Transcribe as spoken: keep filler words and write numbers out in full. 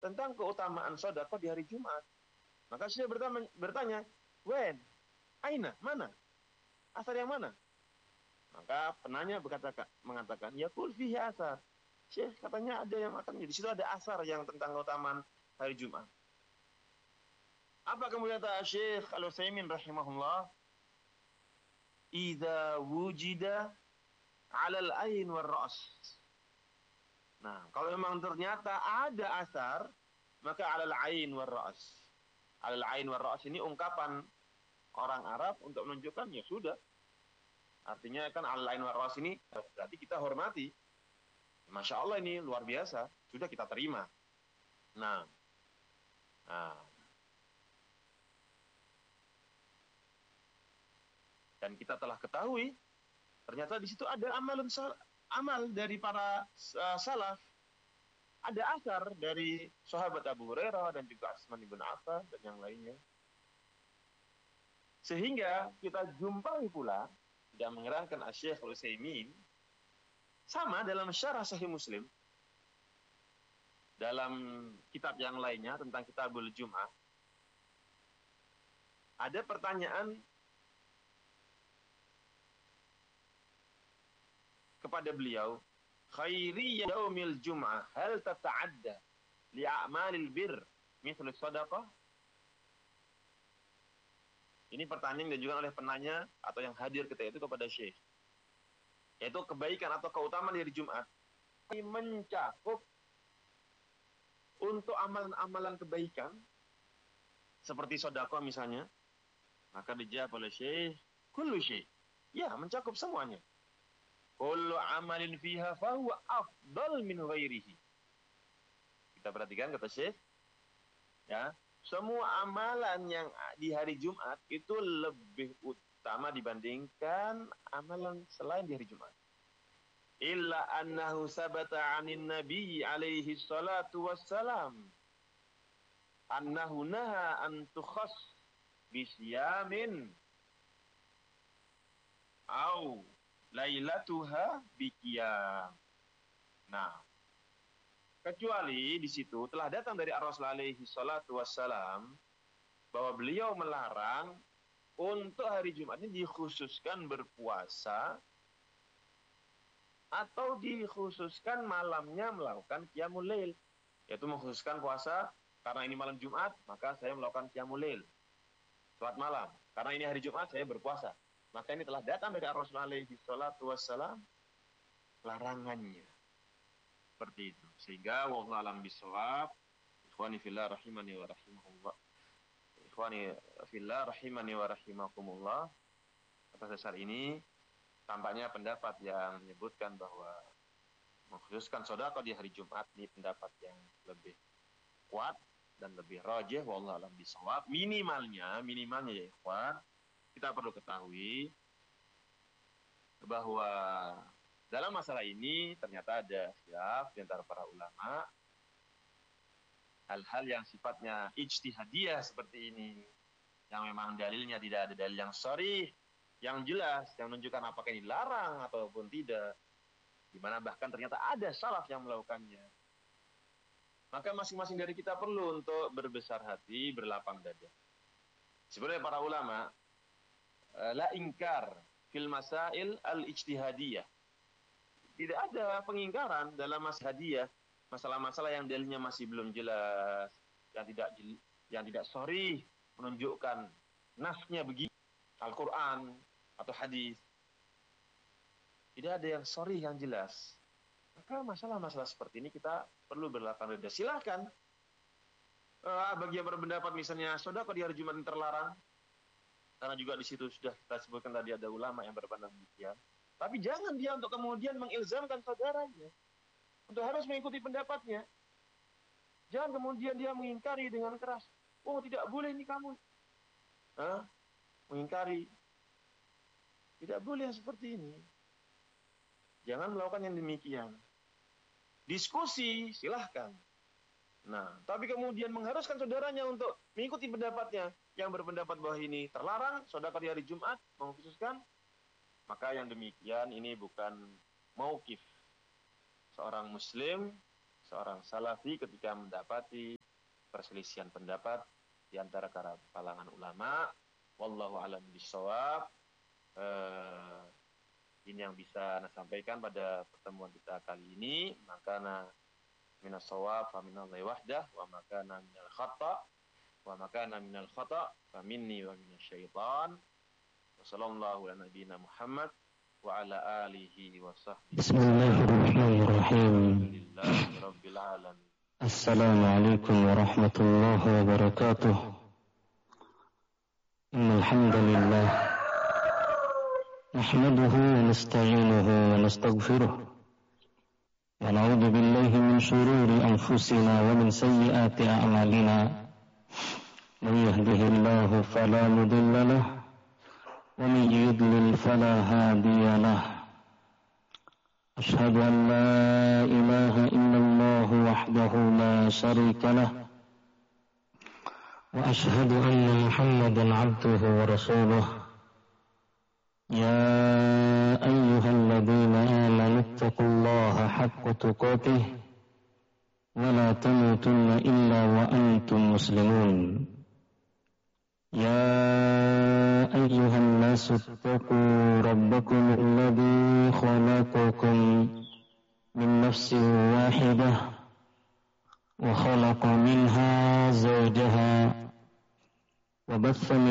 tentang keutamaan sedekah di hari Jumat. Maka Syekh bertanya, bertanya, "When? Aina? Mana? Asar yang mana?" Maka penanya berkata, mengatakan, "Yaqul fihi asar." Syekh katanya ada yang akan di situ ada asar yang tentang keutamaan hari Jumat. Apa kemudian kata Syekh Al-Utsaimin rahimahullah? Idza wujida 'alal ain war ra's. Nah, kalau memang ternyata ada asar, maka 'alal ain war ra's. 'Alal ain war ra's ini ungkapan orang Arab untuk menunjukkan ya sudah. Artinya kan 'alal ain war ra's ini berarti kita hormati. Masya Allah ini luar biasa, sudah kita terima. Nah, nah. Dan kita telah ketahui, ternyata di situ ada amalun amal dari para uh, salaf. Ada asar dari sahabat Abu Hurairah dan juga Utsman bin Affan dan yang lainnya. Sehingga kita jumpai pula, tidak mengherankan Syekh Al-Utsaimin, sama dalam syarah Sahih Muslim, dalam kitab yang lainnya tentang Kitabul Jum'ah, ada pertanyaan kepada beliau, khairi yaumil jum'ah hal tata'adda li'a'malil bir mithlu sadaqah? Ini pertanyaan yang diajukan oleh penanya atau yang hadir ketika itu kepada Syekh. Yaitu kebaikan atau keutamaan di hari Jumat ini mencakup untuk amalan-amalan kebaikan seperti sedekah misalnya. Maka dijawab oleh Syekh, kullu syai'. Ya, mencakup semuanya. Kullu amalin fiha fahuwa afdal min ghairihi. Kita perhatikan kata Syekh, ya, semua amalan yang di hari Jumat itu lebih utama dibandingkan amalan selain di hari Jumat. Illa annahu sabata 'anin nabi alaihi salatu wassalam annahu naha an tukhass bisyamin au lailatuha biqiyam. Nah, kecuali di situ telah datang dari Rasul alaihi salatu wassalam bahwa beliau melarang untuk hari Jumat ini dikhususkan berpuasa atau dikhususkan malamnya melakukan qiyamul lail, yaitu mengkhususkan puasa karena ini malam Jumat, maka saya melakukan qiyamul lail, salat malam. Karena ini hari Jumat saya berpuasa. Maka ini telah datang dari Rasulullah alaihi salatu wassalam larangannya. Seperti itu. Sehingga wallahu alam bisawab. Ikhwani fillah rahimani wa rahimakumullah. Ikhwani fillah rahimani wa rahimakumullah. Atas dasar ini tampaknya pendapat yang menyebutkan bahwa mengkhususkan sedekah di hari Jumat ini pendapat yang lebih kuat dan lebih rajih wallahu alam bisawab. Minimalnya, minimalnya ya ikhwan, kita perlu ketahui bahwa dalam masalah ini ternyata ada khilaf di antara para ulama. Hal-hal yang sifatnya ijtihadiyah seperti ini, yang memang dalilnya tidak ada dalil yang sharih, yang jelas, yang menunjukkan apakah ini dilarang ataupun tidak, di mana bahkan ternyata ada salaf yang melakukannya. Maka masing-masing dari kita perlu untuk berbesar hati, berlapang dada. Sebenarnya para ulama la ingkar fil masail al-ijtihadiyah. Tidak ada pengingkaran dalam masalah hadiyah, masalah-masalah yang dalilnya masih belum jelas, yang tidak yang tidak sharih menunjukkan nasnya begini, Al-Qur'an atau hadis. Tidak ada yang sharih yang jelas. Maka masalah-masalah seperti ini kita perlu berlapang dada. Silakan. Uh, bagi yang berpendapat misalnya sedekah di hari Jumat terlarang, karena juga di situ sudah kita sebutkan tadi ada ulama yang berpandang demikian. Tapi jangan dia untuk kemudian mengilzamkan saudaranya untuk harus mengikuti pendapatnya. Jangan kemudian dia mengingkari dengan keras. Oh, tidak boleh ini kamu. Hah? Mengingkari. Tidak boleh yang seperti ini. Jangan melakukan yang demikian. Diskusi, silahkan. Nah, tapi kemudian mengharuskan saudaranya untuk mengikuti pendapatnya yang berpendapat bahwa ini terlarang, sedekah di hari Jumat, mengkhususkan, maka yang demikian ini bukan mauqif seorang muslim, seorang salafi ketika mendapati perselisihan pendapat di antara kalangan ulama. Wallahu a'lam bishawab. Uh, ini yang bisa saya sampaikan pada pertemuan kita kali ini. Makana minas shawab fa minallahi wahdah wa makana minal khata' wa makana minal khata' fa minni wa minasyaitan. Wa sallallahu ala nabiyyina Muhammad wa ala alihi wa sahbihi. Bismillahirrahmanirrahim. Alhamdulillahi rabbil alamin. Assalamualaikum warahmatullahi wabarakatuh. Innal hamdalillah nahmaduhu wa nasta'inuhu wa nastaghfiruh wa na'udzu billahi min shururi anfusina wa min sayyiati a'malina. Man yahdihillahu fala mudilla lahu wa man yudlil fala hadiya lahu. Ashhadu an la ilaha illallah wahdahu la sharika lah wa ashhadu anna Muhammadan abduhu wa rasuluh. يا أيها الذين آمنوا اتقوا الله حق تقاته ولا تموتن إلا وأنتم مسلمون. يا أيها الناس اتقوا ربكم الذي خلقكم من نفس واحدة وخلق منها زوجها وبث